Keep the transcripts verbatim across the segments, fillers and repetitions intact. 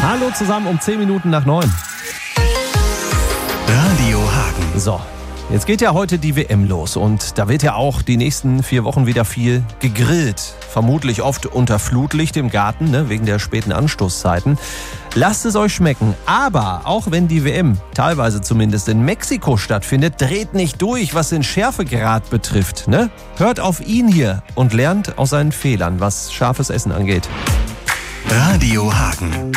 Hallo zusammen um zehn Minuten nach neun. Radio Hagen. So, jetzt geht ja heute die W M los und da wird ja auch die nächsten vier Wochen wieder viel gegrillt. Vermutlich oft unter Flutlicht im Garten, ne, wegen der späten Anstoßzeiten. Lasst es euch schmecken, aber auch wenn die W M teilweise zumindest in Mexiko stattfindet, dreht nicht durch, was den Schärfegrad betrifft. Ne? Hört auf ihn hier und lernt aus seinen Fehlern, was scharfes Essen angeht. Radio Hagen.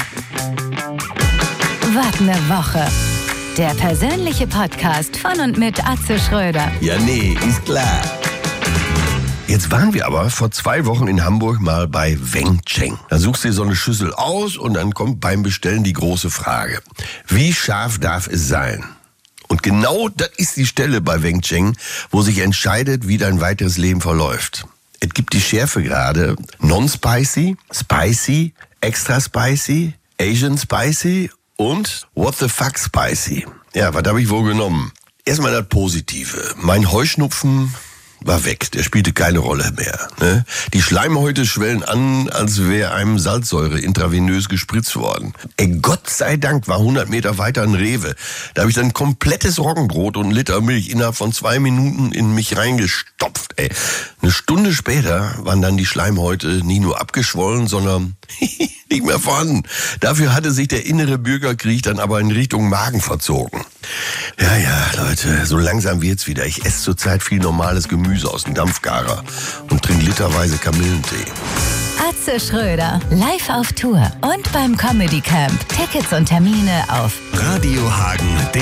Wart eine Woche. Der persönliche Podcast von und mit Atze Schröder. Ja, nee, ist klar. Jetzt waren wir aber vor zwei Wochen in Hamburg mal bei Weng Cheng. Da suchst du dir so eine Schüssel aus und dann kommt beim Bestellen die große Frage: Wie scharf darf es sein? Und genau das ist die Stelle bei Weng Cheng, wo sich entscheidet, wie dein weiteres Leben verläuft. Es gibt die Schärfegrade Non-Spicy, Spicy, Extra Spicy, Asian Spicy und What the fuck Spicy. Ja, was habe ich wohl genommen? Erstmal das Positive. Mein Heuschnupfen war weg, der spielte keine Rolle mehr. Ne? Die Schleimhäute schwellen an, als wäre einem Salzsäure intravenös gespritzt worden. Ey, Gott sei Dank war hundert Meter weiter ein Rewe. Da habe ich dann ein komplettes Roggenbrot und einen Liter Milch innerhalb von zwei Minuten in mich reingestopft. Ey. Eine Stunde später waren dann die Schleimhäute nie nur abgeschwollen, sondern nicht mehr vorhanden. Dafür hatte sich der innere Bürgerkrieg dann aber in Richtung Magen verzogen. Ja, ja, Leute, so langsam wird's wieder. Ich esse zurzeit viel normales Gemüse aus dem Dampfgarer und trinke literweise Kamillentee. Atze Schröder, live auf Tour und beim Comedy Camp. Tickets und Termine auf Radio Hagen.